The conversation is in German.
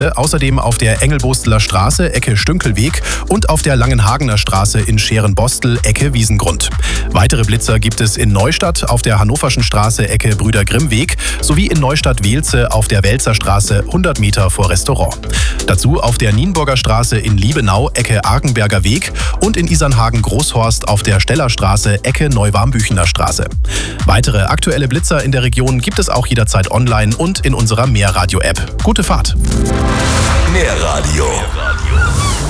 Außerdem auf der Engelbosteler Straße, Ecke Stünkelweg und auf der Langenhagener Straße in Scherenbostel, Ecke Wiesengrund. Weitere Blitzer gibt es in Neustadt auf der Hannoverschen Straße, Ecke Brüder Grimm-Weg sowie in Neustadt-Wehlze auf der Welzer Straße 100 Meter vor Restaurant. Dazu auf der Nienburger Straße in Liebenau, Ecke Argenberger Weg und in Isernhagen-Großhorst auf der Stellerstraße, Ecke Neuwarmbüchener Straße. Weitere aktuelle Blitzer in der Region gibt es auch jederzeit online und in unserer Mehrradio-App. Gute Fahrt! Mehrradio.